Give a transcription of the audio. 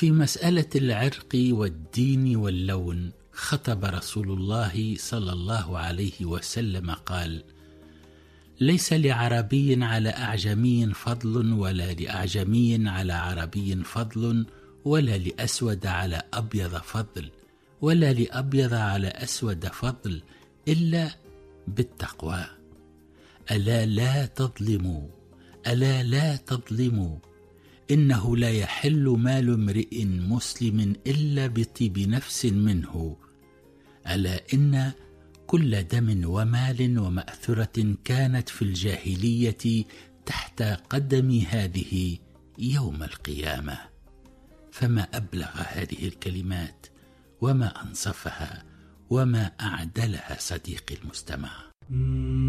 في مسألة العرق والدين واللون خطب رسول الله صلى الله عليه وسلم قال: ليس لعربي على أعجمي فضل، ولا لأعجمي على عربي فضل، ولا لأسود على أبيض فضل، ولا لأبيض على أسود فضل، إلا بالتقوى. ألا لا تظلموا، ألا لا تظلموا، إنه لا يحل مال امرئ مسلم إلا بطيب نفس منه. ألا إن كل دم ومال ومأثرة كانت في الجاهلية تحت قدم هذه يوم القيامة. فما أبلغ هذه الكلمات، وما أنصفها، وما أعدلها صديقي المستمع.